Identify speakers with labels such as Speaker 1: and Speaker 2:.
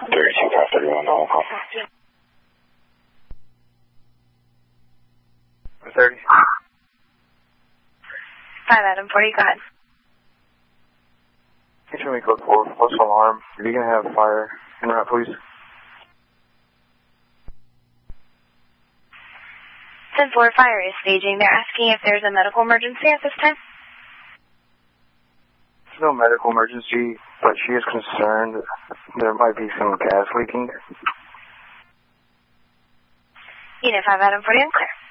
Speaker 1: 32-531, all call.
Speaker 2: 30.
Speaker 3: 5 Adam 40, go ahead.
Speaker 2: Kitchen week code 4, false alarm. If you're going to have fire, en route, please.
Speaker 3: 10-4, fire is staging. They're asking if there's a medical emergency at this time.
Speaker 2: There's no medical emergency, but she is concerned there might be some gas leaking.
Speaker 3: Unit 5 Adam 40, clear.